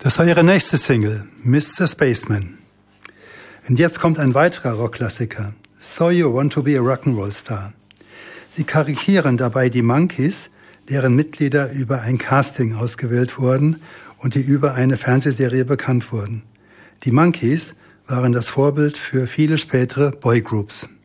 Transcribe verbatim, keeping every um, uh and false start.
Das war ihre nächste Single, Mister Spaceman. Und jetzt kommt ein weiterer Rockklassiker, So You Want to Be a Rock'n'Roll Star. Sie karikieren dabei die Monkees, deren Mitglieder über ein Casting ausgewählt wurden und die über eine Fernsehserie bekannt wurden. Die Monkees waren das Vorbild für viele spätere Boygroups.